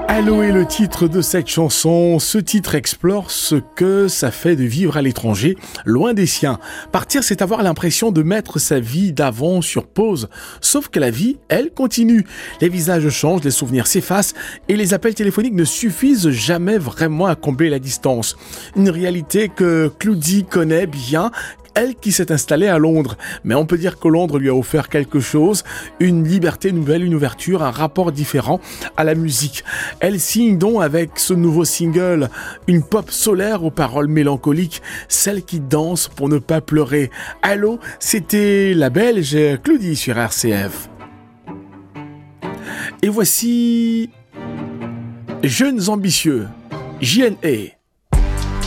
Allô est le titre de cette chanson. Ce titre explore ce que ça fait de vivre à l'étranger, loin des siens. Partir, c'est avoir l'impression de mettre sa vie d'avant sur pause. Sauf que la vie, elle, continue. Les visages changent, les souvenirs s'effacent et les appels téléphoniques ne suffisent jamais vraiment à combler la distance. Une réalité que Cloudi connaît bien, elle qui s'est installée à Londres. Mais on peut dire que Londres lui a offert quelque chose, une liberté nouvelle, une ouverture, un rapport différent à la musique. Elle signe donc avec ce nouveau single une pop solaire aux paroles mélancoliques, celle qui danse pour ne pas pleurer. Allô, c'était la Belge Cloudi sur RCF. Et voici Jeunes ambitieux, JNE.